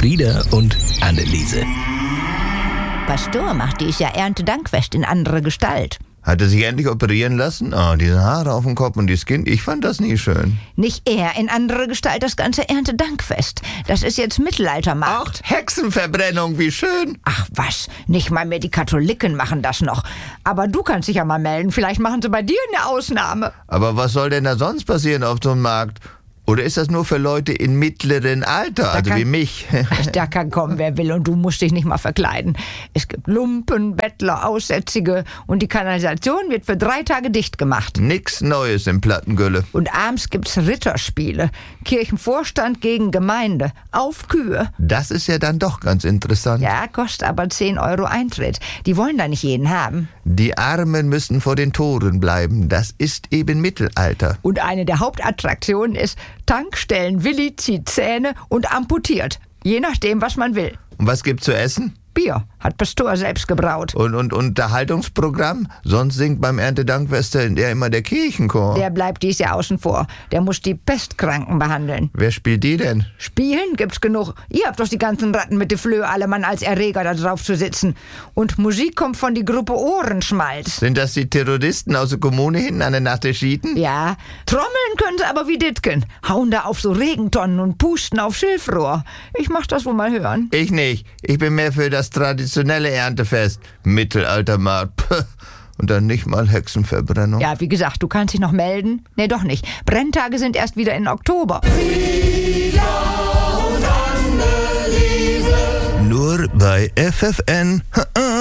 Frieda und Anneliese. Pastor macht dies Jahr Erntedankfest in anderer Gestalt. Hat er sich endlich operieren lassen? Diese Haare auf dem Kopf und das Kind, ich fand das nie schön. Nicht er, in anderer Gestalt das ganze Erntedankfest. Das ist jetzt Mittelaltermarkt. Ach, Hexenverbrennung, wie schön. Ach was, nicht mal mehr die Katholiken machen das noch. Aber du kannst dich ja mal melden, vielleicht machen sie bei dir eine Ausnahme. Aber was soll denn da sonst passieren auf so einem Markt? Oder ist das nur für Leute in mittleren Alter, wie mich? Da kann kommen, wer will, und du musst dich nicht mal verkleiden. Es gibt Lumpen, Bettler, Aussätzige und die Kanalisation wird für 3 Tage dicht gemacht. Nix Neues im Plattengülle. Und abends gibt's Ritterspiele. Kirchenvorstand gegen Gemeinde. Auf Kühe. Das ist ja dann doch ganz interessant. Ja, kostet aber 10 € Eintritt. Die wollen da nicht jeden haben. Die Armen müssen vor den Toren bleiben. Das ist eben Mittelalter. Und eine der Hauptattraktionen ist Tankstellen. Willi zieht Zähne und amputiert. Je nachdem, was man will. Und was gibt's zu essen? Bier, hat Pastor selbst gebraut. Und Unterhaltungsprogramm? Sonst singt beim Erntedankfest ja immer der Kirchenchor. Der bleibt dies Jahr außen vor. Der muss die Pestkranken behandeln. Wer spielt die denn? Spielen gibt's genug. Ihr habt doch die ganzen Ratten mit de Flöhe alle Mann als Erreger da drauf zu sitzen. Und Musik kommt von die Gruppe Ohrenschmalz. Sind das die Terroristen aus der Kommune hinten an der Nacht der Schiiten? Ja, trommeln können sie aber wie Ditken. Hauen da auf so Regentonnen und pusten auf Schilfrohr. Ich mach das wohl mal hören. Ich nicht. Ich bin mehr für das traditionelle Erntefest. Mittelaltermarkt. Und dann nicht mal Hexenverbrennung. Ja, wie gesagt, du kannst dich noch melden. Nee, doch nicht. Brenntage sind erst wieder in Oktober. Frieda und Anneliese. Nur bei FFN.